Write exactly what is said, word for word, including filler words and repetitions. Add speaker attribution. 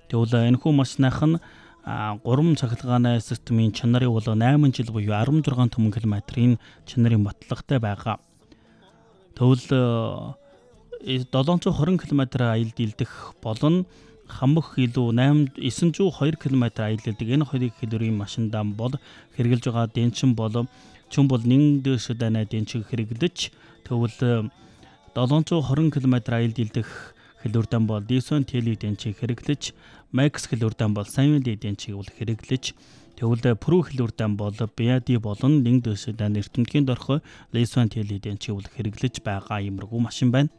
Speaker 1: Тэгвэл энэхүү машиных нь гурван цахилгааны системийн чанарын бол найман жил буюу арван зургаан түмэн километрийн чанарын баталгатай байгаа. Тэгвэл седемсот двадцать км аялал дийлдэх болон хамх илүү восемь девятьсот two км аялал дийлдэг энэ хоёрын хэлбэрийн машиндаа бол хэрэгжилж байгаа денчин бол чүн бол нэг дэшдэнэ денчиг хэрэглэж тэгвэл седемсот двадцать км аялал дийлдэх хэлбэрдэн бол Dyson Tele денчиг хэрэглэж Max хэлбэрдэн бол Xiaomi денчиг бол хэрэглэж тэгвэл Pro хэлбэрдэн бол би ай ди болон нэг дэшдэнэ эрдэмтгийн дорхой Dyson Tele денчиг бол хэрэглэж байгаа юмргүй машин байна.